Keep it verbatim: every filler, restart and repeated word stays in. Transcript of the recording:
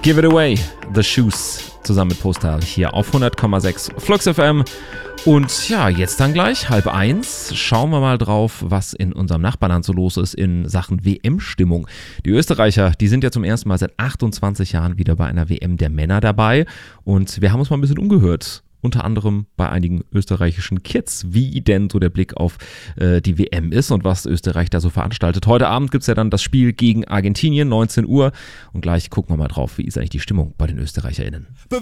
Give It Away, The Shoes, zusammen mit Postal hier auf hundert Komma sechs Flux F M. Und ja, jetzt dann gleich, halb eins, schauen wir mal drauf, was in unserem Nachbarland so los ist in Sachen W M-Stimmung. Die Österreicher, die sind ja zum ersten Mal seit achtundzwanzig Jahren wieder bei einer W M der Männer dabei. Und wir haben uns mal ein bisschen umgehört. Unter anderem bei einigen österreichischen Kids, wie denn so der Blick auf äh, die W M ist und was Österreich da so veranstaltet. Heute Abend gibt es ja dann das Spiel gegen Argentinien, neunzehn Uhr. Und gleich gucken wir mal drauf, wie ist eigentlich die Stimmung bei den ÖsterreicherInnen.